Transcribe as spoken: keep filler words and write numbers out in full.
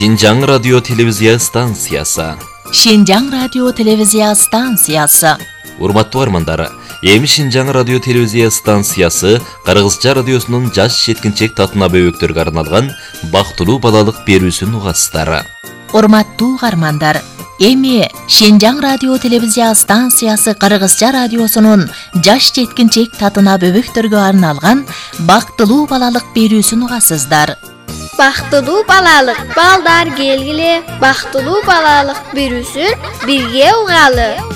Шинжаң радио телевизия станциясы. Шинжаң радио телевизия станциясы. Урматтуу армандары, эми Шинжаң радио телевизия станциясы Кыргызча радиосунун жаш жеткинчек татына бөбөктөргө арналган бактылуу балалык берүүсүн угасыздар. Урматтуу армандар, эми Шинжаң радио телевизия станциясы Кыргызча радиосунун жаш жеткинчек татына бөбөктөргө арналган бактылуу балалык берүүсүн угасыздар. Бактылуу балалык балдар келгиле, бактылуу балалык берүүсүн бирге угалы.